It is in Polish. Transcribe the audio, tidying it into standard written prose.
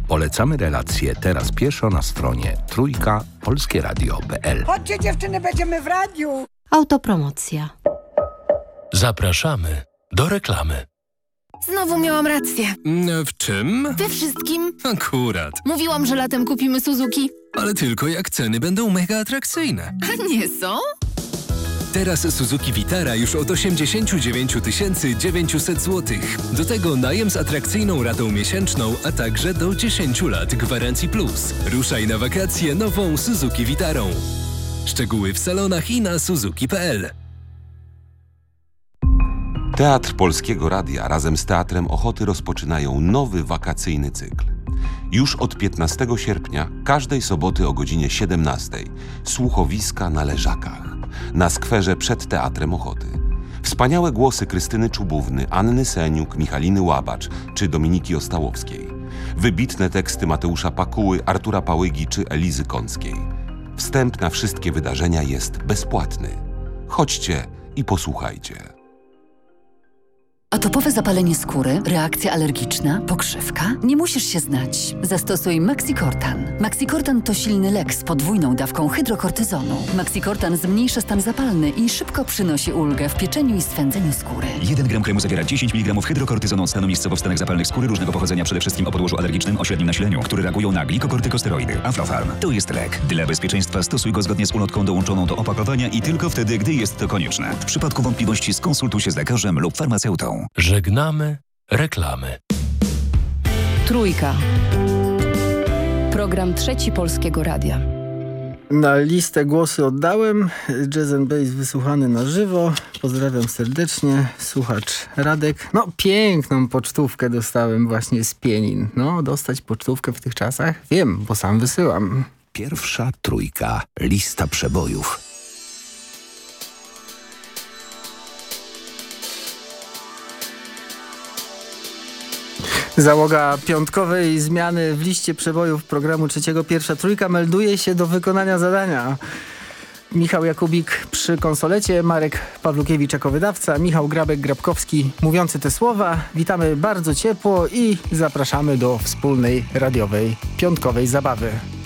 Polecamy relacje Teraz pieszo na stronie trójka.polskieradio.pl. Chodźcie dziewczyny, będziemy w radiu. Autopromocja. Zapraszamy do reklamy. Znowu miałam rację. W czym? We wszystkim. Akurat. Mówiłam, że latem kupimy Suzuki. Ale tylko jak ceny będą mega atrakcyjne. A nie są? Teraz Suzuki Vitara już od 89 900 zł. Do tego najem z atrakcyjną ratą miesięczną, a także do 10 lat gwarancji plus. Ruszaj na wakacje nową Suzuki Vitarą. Szczegóły w salonach i na suzuki.pl. Teatr Polskiego Radia razem z Teatrem Ochoty rozpoczynają nowy wakacyjny cykl. Już od 15 sierpnia, każdej soboty o godzinie 17 słuchowiska na Leżakach, na skwerze przed Teatrem Ochoty. Wspaniałe głosy Krystyny Czubówny, Anny Seniuk, Michaliny Łabacz czy Dominiki Ostałowskiej. Wybitne teksty Mateusza Pakuły, Artura Pałygi czy Elizy Kąckiej. Wstęp na wszystkie wydarzenia jest bezpłatny. Chodźcie i posłuchajcie. Atopowe zapalenie skóry, reakcja alergiczna, pokrzywka? Nie musisz się znać. Zastosuj Maxicortan. Maxicortan to silny lek z podwójną dawką hydrokortyzonu. Maxicortan zmniejsza stan zapalny i szybko przynosi ulgę w pieczeniu i swędzeniu skóry. 1 gram kremu zawiera 10 mg hydrokortyzonu od stanu miejscowo w stanach zapalnych skóry różnego pochodzenia, przede wszystkim o podłożu alergicznym o średnim nasileniu, które reagują na glikokortykosteroidy. Aflofarm to jest lek. Dla bezpieczeństwa stosuj go zgodnie z ulotką dołączoną do opakowania i tylko wtedy, gdy jest to konieczne. W przypadku wątpliwości skonsultuj się z lekarzem lub farmaceutą. Żegnamy reklamy. Trójka. Program Trzeci Polskiego Radia. Na listę głosy oddałem. Jazz and Bass wysłuchany na żywo. Pozdrawiam serdecznie. Słuchacz Radek. No, piękną pocztówkę dostałem właśnie z Pienin. No, dostać pocztówkę w tych czasach? Wiem, bo sam wysyłam. Pierwsza trójka. Lista przebojów. Załoga piątkowej zmiany w liście przebojów programu Trzeciego Pierwsza Trójka melduje się do wykonania zadania. Michał Jakubik przy konsolecie, Marek Pawlukiewicz jako wydawca, Michał Grabek-Grabkowski mówiący te słowa. Witamy bardzo ciepło i zapraszamy do wspólnej radiowej piątkowej zabawy.